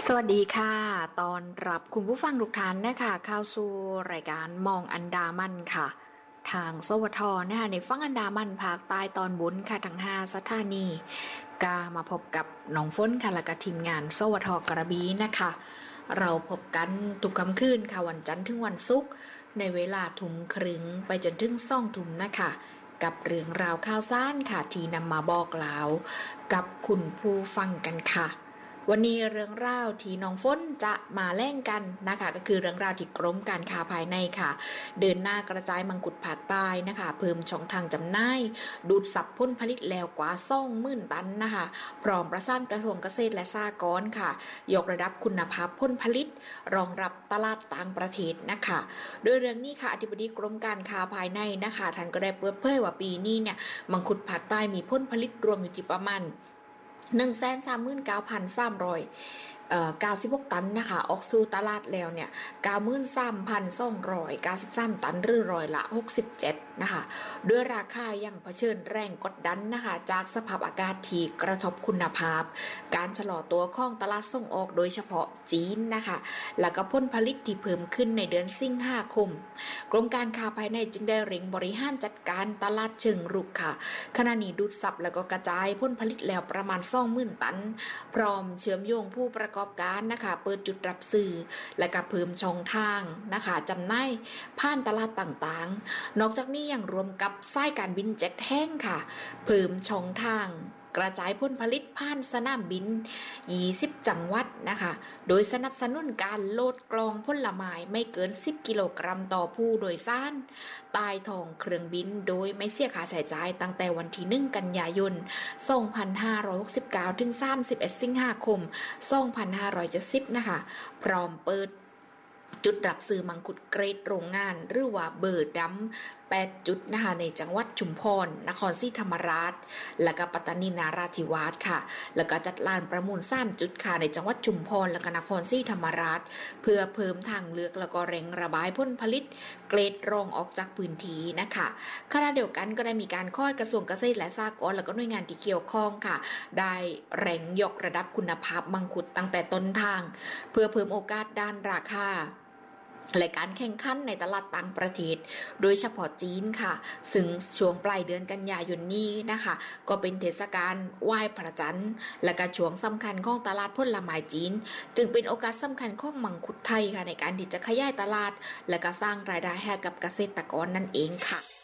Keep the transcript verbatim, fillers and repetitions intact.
สวัสดีค่ะตอนรับคุณผู้ฟังทุกท่านนะคะเข้าสู่รายการมองอันดามันค่ะทางสวทนะคะในฝั่งอันดามันภาคใต้ตอนบนค่ะทั้งห้าสถานีกามาพบกับน้องฝนค่ะและก็ทีมงานสวทกระบี่นะคะเราพบกันทุกค่ำคืนค่ะวันจันทร์ถึงวันศุกร์ในเวลาทุ่มครึ่งไปจนถึงสองทุ่มนะคะกับเรื่องราวข่าวสารค่ะที่นำมาบอกเล่ากับคุณผู้ฟังกันค่ะวันนี้เรื่องราวที่น้องฝนจะมาแล่งกันนะคะก็คือเรื่องราวที่กรมการค้าภายในค่ะเดินหน้ากระจายมังคุดภาคใต้นะคะเพิ่มช่องทางจำหน่ายดูดซับผลผลิตแล้วกว่าสองหมื่นตันนะคะพร้อมประสานกระทรวงเกษตรและสหกรณ์ค่ะยกระดับคุณภาพผลผลิตรองรับตลาดต่างประเทศนะคะโดยเรื่องนี้ค่ะอธิบดีกรมการค้าภายในนะคะท่านก็ได้เปิดเผยว่าปีนี้เนี่ยมังคุดภาคใต้มีผลผลิตรวมอยู่ที่ประมาณหนึ่งแสนสามหมื่นเก้าพันสามร้อยเอ่อเก้าสิบหกตันนะคะออกสู่ตลาดแล้วเนี่ย เก้าหมื่นสามพันสองร้อยเก้าสิบสาม ตันหรือร้อยละหกสิบเจ็ดนะคะด้วยราคายังเผชิญแรงกดดันนะคะจากสภาพอากาศที่กระทบคุณภาพการชะลอตัวของตลาดส่งออกโดยเฉพาะจีนนะคะแล้วก็ผลผลิตที่เพิ่มขึ้นในเดือนสิงหาคมกรมการค้าภายในจึงได้เร่งบริหารจัดการตลาดเชิงรุกค่ะขณะนี้ดูดซับแล้วก็กระจายผลผลิตแล้วประมาณสองหมื่นตันพร้อมเชื่อมโยงผู้ประกอบการนะคะเปิดจุดรับซื้อและก็เพิ่มช่องทางนะคะจำหน่ายผ่านตลาดต่างๆนอกจากนี้ยังรวมกับสายการบินเจ็ตแห้งค่ะเพิ่มช่องทางกระจายผลผลิตผ่านสนามบินยี่สิบจังหวัดนะคะโดยสนับสนุนการโลดกล่องผลไม้ไม่เกินสิบกิโลกรัมต่อผู้โดยสารใต้ท้องเครื่องบินโดยไม่เสียค่าใช้จ่ายตั้งแต่วันที่หนึ่งกันยายนสองพันห้าร้อยหกสิบเก้าถึงสามสิบเอ็ดสิงหาคมสองพันห้าร้อยเจ็ดสิบนะคะพร้อมเปิดจุดรับซื้อมังคุดเกรดโรงงานหรือว่าเบอร์ดำแปดจุดนะคะในจังหวัดชุมพรนครศรีธรรมราชและก็ปัตตานีนาราธิวาสค่ะแล้วก็จัดลานประมูลสามจุดค่ะในจังหวัดชุมพรและก็นครศรีธรรมราชเพื่อเพิ่มทางเลือกแล้วก็เร่งระบายผลผลิตเกรดรองออกจากพื้นที่นะคะขณะเดียวกันก็ได้มีการข้อกระทรวงเกษตรและสหกรณ์และก็หน่วยงานที่เกี่ยวข้องค่ะได้เร่งยกระดับคุณภาพมังคุดตั้งแต่ต้นทางเพื่อเพิ่มโอกาสด้านราคาและการแข่งขันในตลาดต่างประเทศโดยเฉพาะจีนค่ะซึ่งช่วงปลายเดือนกันยายนนี้นะคะก็เป็นเทศกาลไหว้พระจันทร์และก็ช่วงสำคัญของตลาดผลไม้จีนจึงเป็นโอกาสสำคัญของมังคุดไทยค่ะในการที่จะขยายตลาดและก็สร้างรายได้ให้กับเกษตรกรนั่นเองค่ะ